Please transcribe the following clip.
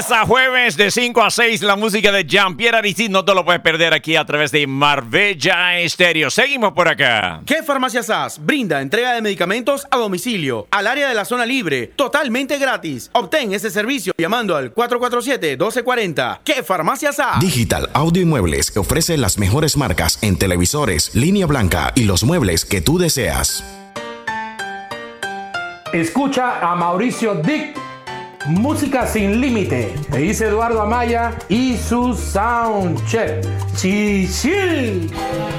lunes a jueves de 5 a 6, la música de Jean-Pierre Aristide no te lo puedes perder aquí a través de Marbella Estéreo. Seguimos por acá. ¿Qué Farmacia SAS? Brinda entrega de medicamentos a domicilio, al área de la zona libre, totalmente gratis. Obtén ese servicio llamando al 447-1240. ¿Qué Farmacia SAS? Digital Audio y Muebles que ofrece las mejores marcas en televisores, línea blanca y los muebles que tú deseas. Escucha a Mauricio Dick, Música Sin Límite. Le dice Eduardo Amaya y su Soundcheck. Chichil.